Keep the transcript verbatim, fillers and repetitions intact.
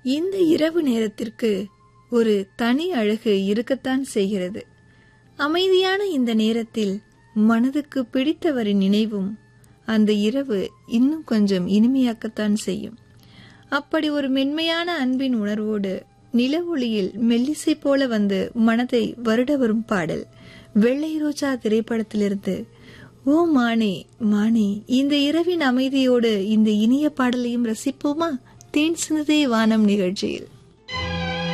இந்த இரவு நேரத்திற்கு ஒரு தனி அழகு இருக்கத்தான் செய்கிறது. அமைதியான இந்த நேரத்தில் மனதுக்கு பிடித்தவரின் நினைவும் அந்த இரவு இன்னும் கொஞ்சம் இனிமையாக்கத்தான் செய்யும். அப்படி ஒரு மென்மையான அன்பின் உணர்வோடு நில ஒளியில் மெல்லிசை போல வந்து மனதை வருட வரும் பாடல் வெள்ளை ரோஜா திரைப்படத்திலிருந்து ஓ மானே மானே. இந்த இரவின் அமைதியோடு இந்த இனிய பாடலையும் ரசிப்போமா? தேன் சிந்துதே வானம் நிகழ்ச்சியில்